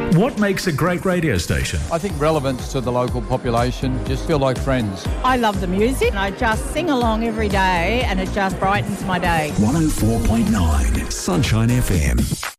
What makes a great radio station? I think relevance to the local population, just feel like friends. I love the music. I just sing along every day and it just brightens my day. 104.9 Sunshine FM.